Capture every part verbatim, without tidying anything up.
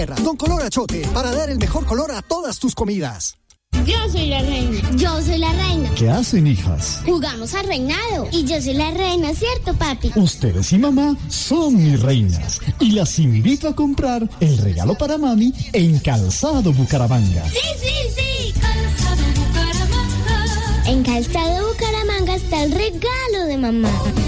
Con color achote, para dar el mejor color a todas tus comidas. Yo soy la reina. Yo soy la reina. ¿Qué hacen, hijas? Jugamos al reinado. Y yo soy la reina, ¿cierto, papi? Ustedes y mamá son mis reinas. Y las invito a comprar el regalo para mami en Calzado Bucaramanga. Sí, sí, sí. Calzado Bucaramanga. En Calzado Bucaramanga está el regalo de mamá.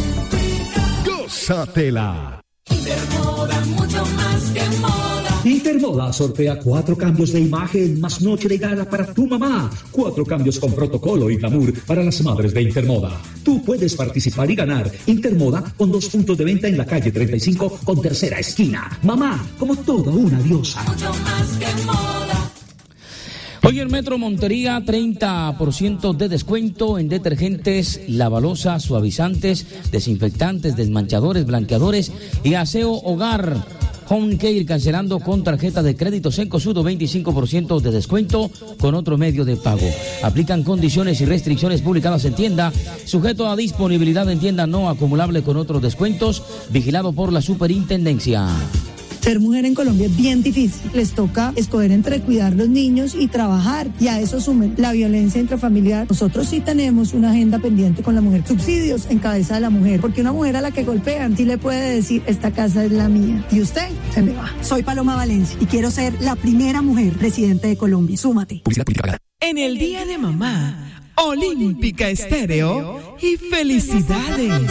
¡Gózatela! Intermoda, mucho más que moda. Intermoda sortea cuatro cambios de imagen más noche de gala para tu mamá. Cuatro cambios con protocolo y glamour para las madres de Intermoda. Tú puedes participar y ganar. Intermoda con dos puntos de venta en la calle treinta y cinco con tercera esquina. Mamá, como toda una diosa. Mucho más que moda. Hoy en Metro Montería, treinta por ciento de descuento en detergentes, lavalosa, suavizantes, desinfectantes, desmanchadores, blanqueadores y aseo hogar. Home Care cancelando con tarjeta de crédito Cencosud, veinticinco por ciento de descuento con otro medio de pago. Aplican condiciones y restricciones publicadas en tienda, sujeto a disponibilidad en tienda no acumulable con otros descuentos, vigilado por la Superintendencia. Ser mujer en Colombia es bien difícil. Les toca escoger entre cuidar los niños y trabajar. Y a eso sumen la violencia intrafamiliar. Nosotros sí tenemos una agenda pendiente con la mujer. Subsidios en cabeza de la mujer. Porque una mujer a la que golpean sí le puede decir, esta casa es la mía. Y usted se me va. Soy Paloma Valencia y quiero ser la primera mujer presidente de Colombia. Súmate. En el Día de Mamá, Olímpica Estéreo y felicidades.